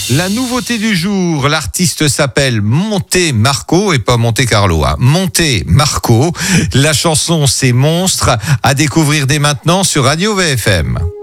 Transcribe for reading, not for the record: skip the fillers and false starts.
La nouveauté du jour, l'artiste s'appelle Monte Marco et pas Monte Carlo. Monte Marco. La chanson c'est Monstre, à découvrir dès maintenant sur Radio VFM.